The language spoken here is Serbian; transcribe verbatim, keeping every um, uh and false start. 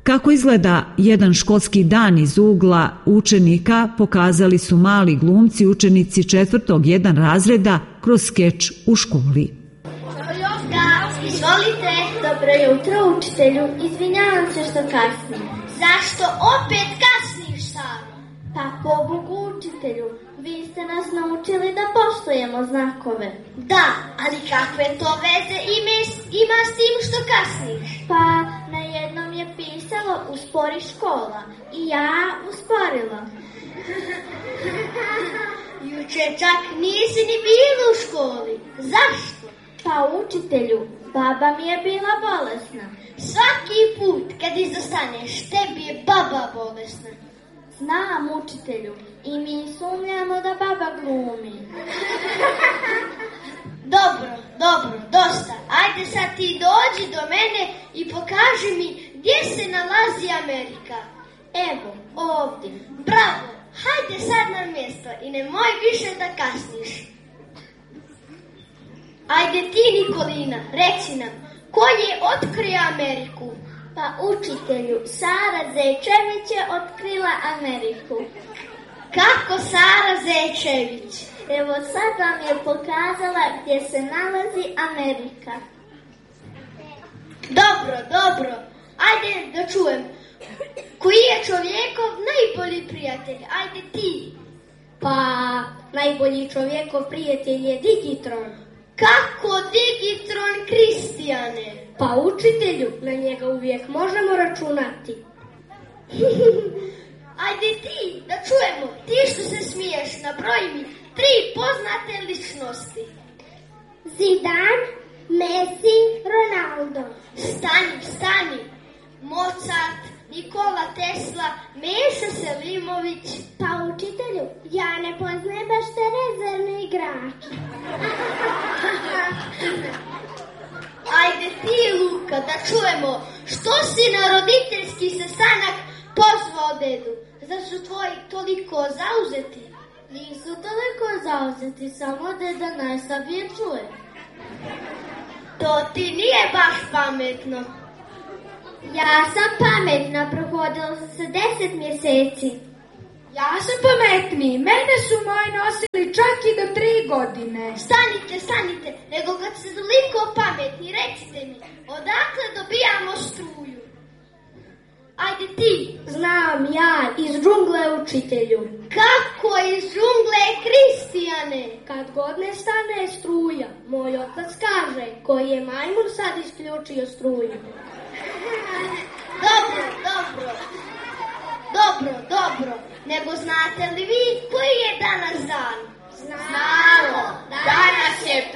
Kako izgleda jedan školski dan iz ugla učenika pokazali su mali glumci učenici četvrtog jedan razreda kroz skeč u školi. Izvolite. Dobro jutro, učitelju. Izvinjavam se što kasnim. Zašto opet kasniš, Saro? Pa pobogu, učitelju. Vi ste nas naučili da poštujemo znakove. Da, ali kakve to veze ima s tim što kasniš? Pa na jednom je pisalo uspori škola i ja usporila. Juče čak nisi ni bila u školi. Zašto? Pa učitelju, baba mi je bila bolesna. Svaki put kad izostaneš, tebi je baba bolesna. Znam, učitelju, i mi sumnjamo da baba glumi. Dobro, dobro, dosta. Ajde sad ti dođi do mene i pokaži mi gdje se nalazi Amerika. Evo, ovdje. Bravo, hajde sad na mjesto i nemoj više da kasniš. Ajde ti, Nikolina, reci nam, ko je otkrio Ameriku? Pa učitelju, Sara Zečević je otkrila Ameriku. Kako Sara Zečević? Evo sad vam je pokazala gdje se nalazi Amerika. Dobro, dobro, ajde da čujem. Koji je čovjekov najbolji prijatelj? Ajde ti. Pa, najbolji čovjekov prijatelj je Digitron. Kako Digitron, Kristijane? Pa učitelju, na njega uvijek možemo računati. Ajde ti, da čujemo, ti što se smiješ, nabroj mi tri poznate ličnosti. Zidane, Messi, Ronaldo. Stani, stani. Mozart, Nikola Tesla, Meša Selimović. Pa učitelju, ja ne poznajem baš te rezervne igrače. Ajde ti, Luka, da čujemo, što si na roditeljski sastanak pozvao dedu? Zar su tvoji toliko zauzeti? Nisu toliko zauzeti, samo deda najslabije čuje. To ti nije baš pametno. Ja sam pametna, prohodila sam se deset mjeseci. Ja sam pametniji, mene su moji nosili čak i do tri godine. Stanite, stanite, nego kad ste toliko pametni, recite mi, odakle dobijamo struju? Ajde ti. Znam ja, iz džungle, učitelju. Kako iz džungle, Kristijane? Kad god ne stane struja, moj otac kaže, koji je majmun sad isključio struju. Dobro, dobro, dobro, dobro. Nego znate li vi ko